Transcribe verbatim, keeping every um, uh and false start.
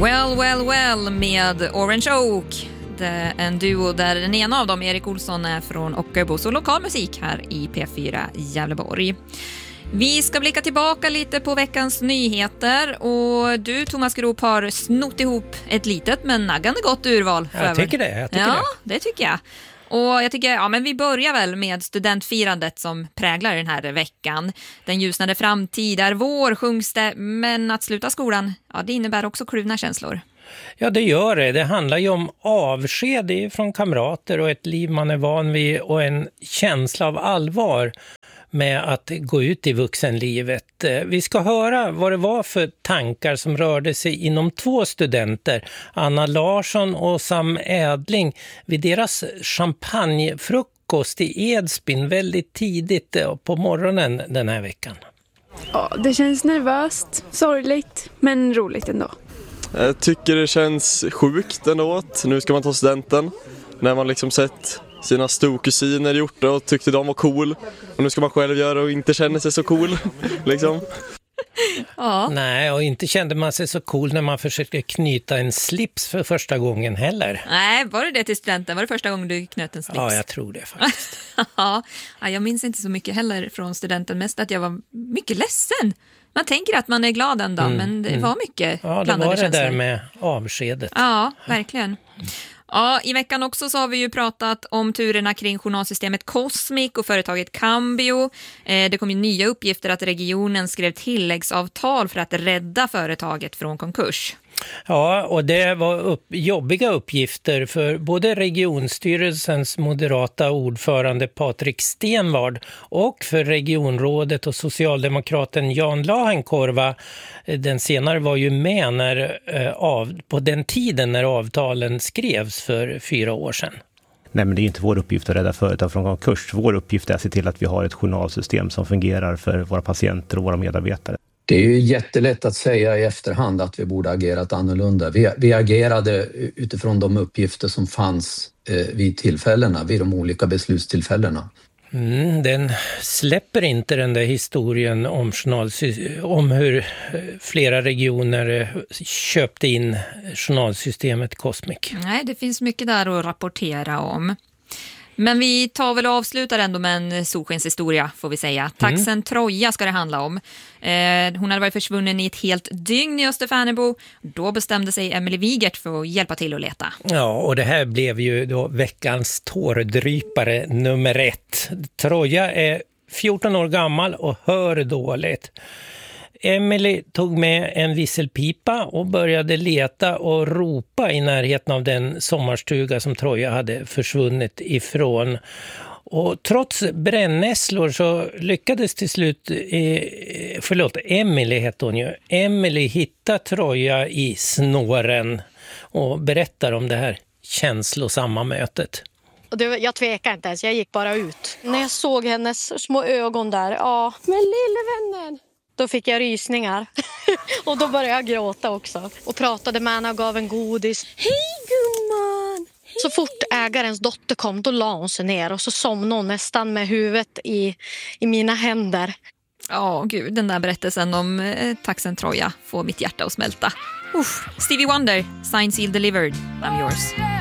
Well, well, well med Orange Oak. Det är en duo där den ena av dem, Erik Olsson, är från Ockelbo, så lokal musik här i P fyra Gävleborg. Vi ska blicka tillbaka lite på veckans nyheter och du, Thomas Grop, har snott ihop ett litet men naggande gott urval. Jag tycker det, jag tycker ja, det. det tycker jag. Och jag tycker, ja men vi börjar väl med studentfirandet som präglar den här veckan. Den ljusnade framtid är vår, sjungs det, men att sluta skolan, ja det innebär också kluvna känslor. Ja, det gör det. Det handlar ju om avsked från kamrater och ett liv man är van vid och en känsla av allvar med att gå ut i vuxenlivet. Vi ska höra vad det var för tankar som rörde sig inom två studenter, Anna Larsson och Sam Ädling, vid deras champagnefrukost i Edsbyn väldigt tidigt på morgonen den här veckan. Ja, det känns nervöst, sorgligt, men roligt ändå. Jag tycker det känns sjukt ändå att nu ska man ta studenten. När man liksom sett sina storkusiner gjort det och tyckte de var cool. Och nu ska man själv göra och inte känna sig så cool. liksom. Ja. Nej, och inte kände man sig så cool när man försökte knyta en slips för första gången heller. Nej, var det det till studenten? Var det första gången du knöt en slips? Ja, jag tror det faktiskt. Ja, jag minns inte så mycket heller från studenten. Mest att jag var mycket ledsen. Man tänker att man är glad en dag, mm, men det mm. var mycket ja, blandade det var det känslor. där med avskedet. Ja, verkligen. Ja, i veckan också så har vi ju pratat om turerna kring journalsystemet Cosmic och företaget Cambio. Eh, det kom ju nya uppgifter att regionen skrev tilläggsavtal för att rädda företaget från konkurs. Ja, och det var upp, jobbiga uppgifter för både regionstyrelsens moderata ordförande Patrik Stenvard och för regionrådet och socialdemokraten Jan Lahenkorva. Den senare var ju med när, eh, av, på den tiden när avtalen skrevs för fyra år sedan. Nej, men det är inte vår uppgift att rädda företag från konkurs. Vår uppgift är att se till att vi har ett journalsystem som fungerar för våra patienter och våra medarbetare. Det är ju jättelätt att säga i efterhand att vi borde agerat annorlunda. Vi, vi agerade utifrån de uppgifter som fanns eh, vid tillfällena, vid de olika beslutstillfällena. Mm, den släpper inte den där historien om, om hur flera regioner köpte in journalsystemet Cosmic. Nej, det finns mycket där att rapportera om. Men vi tar väl och avslutar ändå med en solskenshistoria, får vi säga. Taxen mm. Troja ska det handla om. Eh, hon hade varit försvunnen i ett helt dygn i Österfärnebo. Då bestämde sig Emily Wigert för att hjälpa till att leta. Ja, och det här blev ju då veckans tårdrypare nummer ett. Troja är fjorton år gammal och hör dåligt. Emily tog med en visselpipa och började leta och ropa i närheten av den sommarstuga som Troja hade försvunnit ifrån. Och trots brännässlor så lyckades till slut, eh, förlåt, Emily hette hon ju. Emily hittade Troja i snåren och berättar om det här känslosamma mötet. Och det, jag tvekade inte ens, jag gick bara ut. När jag såg hennes små ögon där, ja, men lille vännen. Då fick jag rysningar och då började jag gråta också. Och pratade med henne och gav en godis. Hej gumman! Hej. Så fort ägarens dotter kom, då la hon sig ner och så somnade hon nästan med huvudet i, i mina händer. Ja, oh, gud, den där berättelsen om eh, taxen Troja får mitt hjärta att smälta. Uff. Stevie Wonder, Signed, Sealed, Delivered, I'm yours.